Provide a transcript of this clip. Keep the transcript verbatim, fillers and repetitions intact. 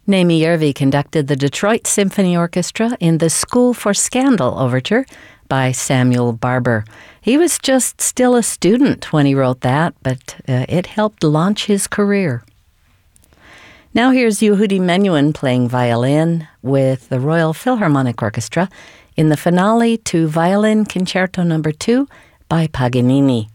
Naomi Yervy conducted the Detroit Symphony Orchestra in the School for Scandal Overture by Samuel Barber. He was just still a student when he wrote that, but uh, it helped launch his career. Now here's Yehudi Menuhin playing violin with the Royal Philharmonic Orchestra in the finale to Violin Concerto Number two by Paganini.